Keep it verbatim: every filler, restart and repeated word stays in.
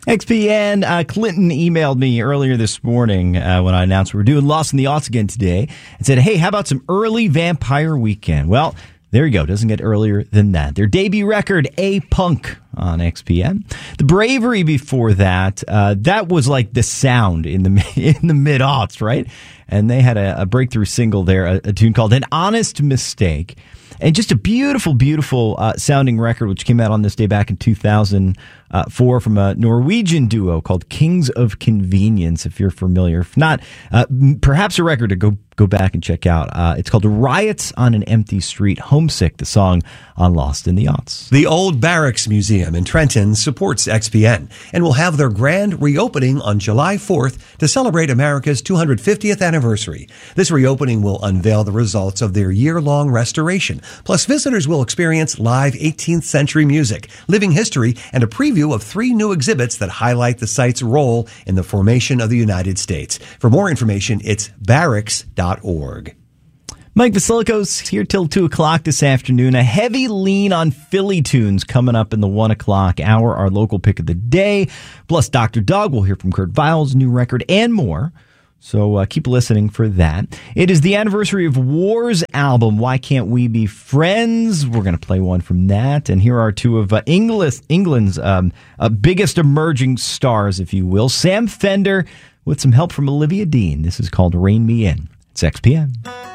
X P N, uh, Clinton emailed me earlier this morning uh, when I announced we were doing Lost in the Aughts again today and said, hey, how about some early Vampire Weekend? Well, there you go. Doesn't get earlier than that. Their debut record, A-Punk, on X P N. The Bravery before that, uh, that was like the sound in the in the mid-aughts, right? And they had a, a breakthrough single there, a, a tune called An Honest Mistake. And just a beautiful, beautiful uh, sounding record, which came out on this day back in two thousand four from a Norwegian duo called Kings of Convenience, if you're familiar. If not, uh, perhaps a record to go go back and check out. Uh, it's called Riots on an Empty Street. Homesick, the song on Lost in the Aughts. The Old Barracks Museum in Trenton supports X P N and will have their grand reopening on July fourth to celebrate America's two hundred fiftieth anniversary. This reopening will unveil the results of their year-long restoration. Plus, visitors will experience live eighteenth century music, living history, and a preview of three new exhibits that highlight the site's role in the formation of the United States. For more information, it's barracks dot org. Mike Vasiliko's here till two o'clock this afternoon. A heavy lean on Philly tunes coming up in the one o'clock hour, our local pick of the day. Plus, Doctor Dog, we'll hear from Kurt Vile's new record and more. So uh, keep listening for that. It is the anniversary of War's album, Why Can't We Be Friends? We're going to play one from that. And here are two of uh, Englis, England's um, uh, biggest emerging stars, if you will. Sam Fender with some help from Olivia Dean. This is called Rein Me In. It's X P N.